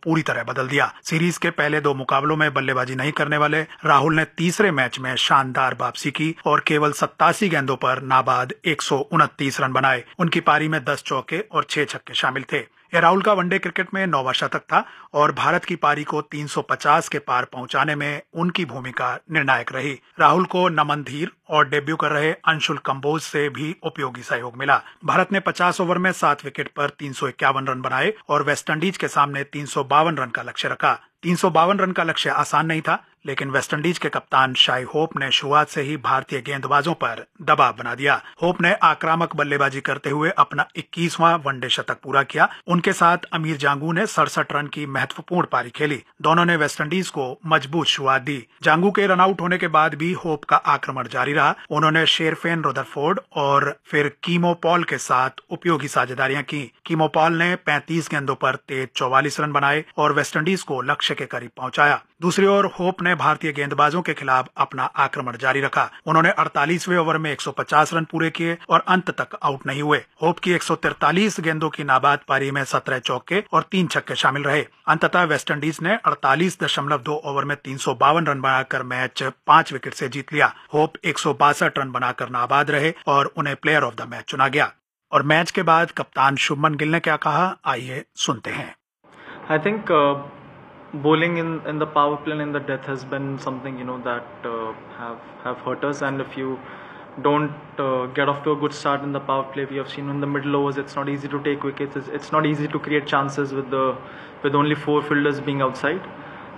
पूरी तरह बदल दिया। सीरीज के पहले 2 मुकाबलों में बल्लेबाजी नहीं करने वाले राहुल ने तीसरे मैच में शानदार वापसी की और केवल 87 गेंदों पर नाबाद 129 रन बनाए। उनकी पारी में 10 चौके और 6 छक्के शामिल थे। यह राहुल का वनडे क्रिकेट में 9वां शतक था और भारत की पारी को 350 के पार पहुंचाने में उनकी भूमिका निर्णायक रही। राहुल को नमन धीर और डेब्यू कर रहे अंशुल कंबोज से भी उपयोगी सहयोग मिला। भारत ने 50 ओवर में 7 विकेट पर 351 रन बनाए और वेस्टइंडीज के सामने 352 रन का लक्ष्य रखा। 352 रन का लक्ष्य आसान नहीं था, लेकिन वेस्टइंडीज के कप्तान शाई होप ने शुरुआत से ही भारतीय गेंदबाजों पर दबाव बना दिया। होप ने आक्रामक बल्लेबाजी करते हुए अपना 21वां वनडे शतक पूरा किया। उनके साथ अमीर जांगू ने 67 रन की महत्वपूर्ण पारी खेली। दोनों ने वेस्टइंडीज को मजबूत शुरुआत दी। जांगू के रनआउट होने के बाद भी होप का आक्रमण जारी रहा। उन्होंने शेरफेन रुदरफोर्ड और फिर कीमो पॉल के साथ उपयोगी साझेदारियां की। कीमो पॉल ने 35 गेंदों पर तेज 44 रन बनाए और वेस्टइंडीज को लक्ष्य के करीब पहुंचाया। दूसरी ओर होप ने भारतीय गेंदबाजों के खिलाफ अपना आक्रमण जारी रखा। उन्होंने 48वें ओवर में 150 रन पूरे किए और अंत तक आउट नहीं हुए। होप की 143 गेंदों की नाबाद पारी में 17 चौके और 3 छक्के शामिल रहे। अंततः वेस्टइंडीज ने 48.2 ओवर में 352 रन बनाकर मैच 5 विकेट से जीत लिया। होप 162 रन बनाकर नाबाद रहे और उन्हें प्लेयर ऑफ द मैच चुना गया। और मैच के बाद कप्तान शुभमन गिल ने क्या कहा, आइए सुनते हैं। I think bowling in the power play and in the death has been something that have hurt us, and if you don't get off to a good start in the power play, we have seen in the middle overs it's not easy to take wickets. It's not easy to create chances with only 4 fielders being outside.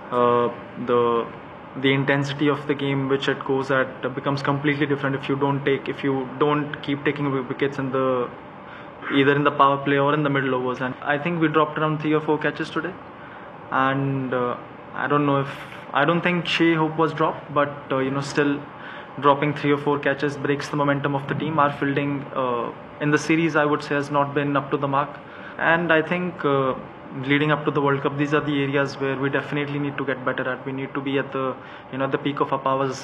The intensity of the game which it goes at becomes completely different if you don't keep taking wickets in the either in the power play or in the middle overs. And I think we dropped around 3 or 4 catches today, and I don't think Shai Hope was dropped, but still dropping 3 or 4 catches breaks the momentum of the team. Our fielding in the series, I would say, has not been up to the mark, and I think leading up to the World Cup, these are the areas where we definitely need to get better at. We need to be at the peak of our powers.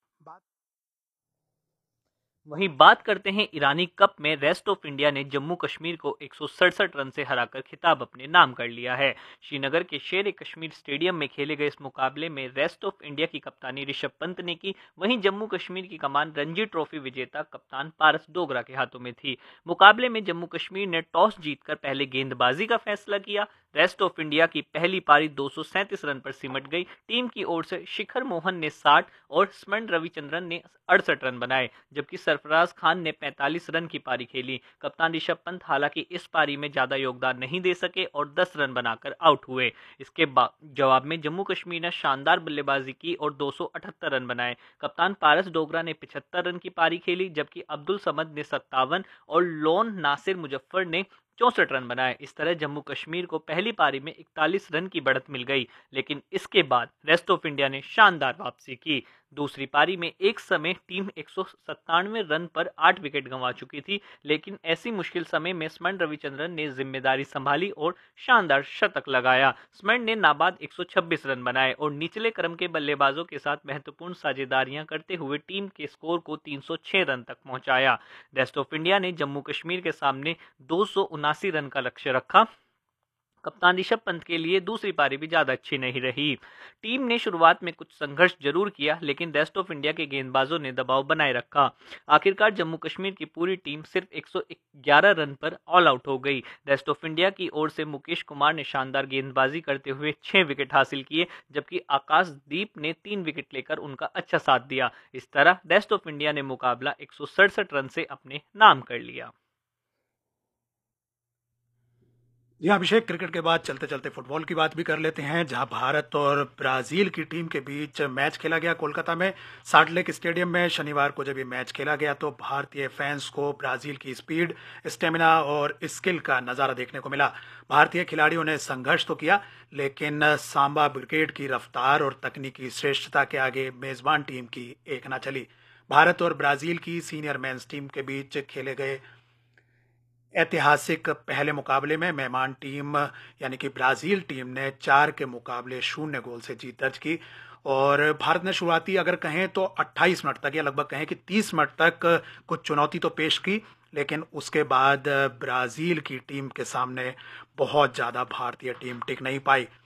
वहीं बात करते हैं ईरानी cup में rest of India ने जम्मू कश्मीर को 167 run से हराकर खिताब अपने नाम कर लिया है। श्रीनगर के शेर कश्मीर स्टेडियम में खेले गए इस मुकाबले में रेस्ट ऑफ इंडिया की कप्तानी ऋषभ पंत ने की। वहीं जम्मू कश्मीर की कमान रणजी ट्रॉफी विजेता कप्तान पारस डोगरा के हाथों में थी। मुकाबले में जम्मू कश्मीर ने टॉस जीतकर पहले गेंदबाजी का फैसला किया। रेस्ट ऑफ इंडिया की पहली पारी 237 रन पर सिमट गई। टीम की ओर से शिखर मोहन ने 60 और स्मरण रविचंद्रन ने 68 रन बनाए, जबकि सरफराज खान ने 45 रन की पारी खेली। कप्तान ऋषभ पंत हालांकि इस पारी में ज्यादा योगदान नहीं दे सके और 10 रन बनाकर आउट हुए। इसके जवाब में जम्मू कश्मीर ने शानदार बल्लेबाजी की और 278 रन बनाए। कप्तान पारस डोगरा ने 75 रन की पारी खेली, जबकि अब्दुल समद ने 57 और लोन नासिर मुजफ्फर ने 64 रन बनाए। इस तरह जम्मू कश्मीर को पहली पारी में 41 रन की बढ़त मिल गई, लेकिन इसके बाद रेस्ट ऑफ इंडिया ने शानदार वापसी की। दूसरी पारी में एक समय टीम 197 रन पर 8 विकेट गंवा चुकी थी, लेकिन ऐसी मुश्किल समय में स्मरण रविचंद्रन ने जिम्मेदारी संभाली और शानदार शतक लगाया। स्मरण ने नाबाद 126 रन बनाए और निचले क्रम के बल्लेबाजों के साथ महत्वपूर्ण साझेदारियां करते हुए टीम के स्कोर को 306 रन तक पहुंचाया। रेस्ट ऑफ इंडिया ने जम्मू कश्मीर के सामने 279 रन का लक्ष्य रखा। कप्तान ऋषभ पंत के लिए दूसरी पारी भी ज्यादा अच्छी नहीं रही। टीम ने शुरुआत में कुछ संघर्ष जरूर किया, लेकिन रेस्ट ऑफ इंडिया के गेंदबाजों ने दबाव बनाए रखा। आखिरकार जम्मू कश्मीर की पूरी टीम सिर्फ 111 रन पर ऑल आउट हो गई। रेस्ट ऑफ इंडिया की ओर से मुकेश कुमार ने शानदार गेंदबाजी करते हुए 6 विकेट हासिल किए, जबकि आकाशदीप ने 3 विकेट लेकर उनका अच्छा साथ दिया। इस तरह रेस्ट ऑफ इंडिया ने मुकाबला 167 रन से अपने नाम कर लिया। जी अभिषेक, क्रिकेट के बाद चलते चलते फुटबॉल की बात भी कर लेते हैं, जहां भारत और ब्राजील की टीम के बीच मैच खेला गया कोलकाता में साल्ट लेक स्टेडियम में। शनिवार को जब ये मैच खेला गया तो भारतीय फैंस को ब्राजील की स्पीड, स्टेमिना और स्किल का नज़ारा देखने को मिला। भारतीय खिलाड़ियों ने संघर्ष तो किया, लेकिन सांबा ब्रिगेड की रफ्तार और तकनीकी श्रेष्ठता के आगे मेजबान टीम की एक न चली। भारत और ब्राजील की सीनियर मेंस टीम के बीच खेले गए ऐतिहासिक पहले मुकाबले में मेहमान टीम यानी कि ब्राजील टीम ने 4 के मुकाबले 0 गोल से जीत दर्ज की और भारत ने शुरुआती अगर कहें तो 28 मिनट तक या लगभग कहें कि 30 मिनट तक कुछ चुनौती तो पेश की, लेकिन उसके बाद ब्राजील की टीम के सामने बहुत ज़्यादा भारतीय टीम टिक नहीं पाई।